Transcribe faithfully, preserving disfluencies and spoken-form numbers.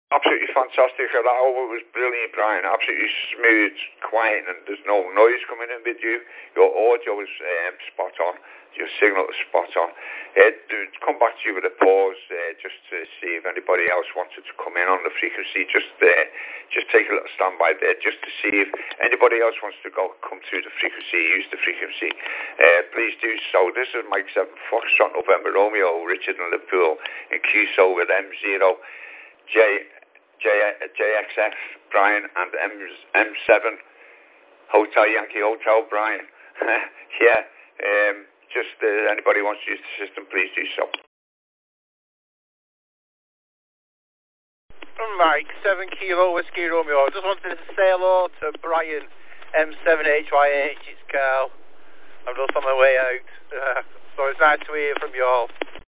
Absolutely fantastic. That over was brilliant, Brian. Absolutely smooth, quiet, and there's no noise coming in with you. Your audio is um, spot on. Your signal is spot on. Uh, come back to you with a pause uh, just to see if anybody else wanted to come in on the frequency. Just uh, just take a little standby there just to see if anybody else wants to go come through the frequency, use the frequency. Uh, please do so. This is Mike seven Foxtrot November Romeo, Richard in Liverpool, in Q S O with M zero, J. J, JXF, Brian, and M, M7, Hotel Yankee Hotel, Brian. yeah, um, just uh, anybody wants to use the system, please do so. Mike, seven Kilo Whiskey Romeo. I just wanted to say hello to Brian, M seven H Y H, it's Carl. I'm just on my way out. Uh, so it's nice to hear from you all.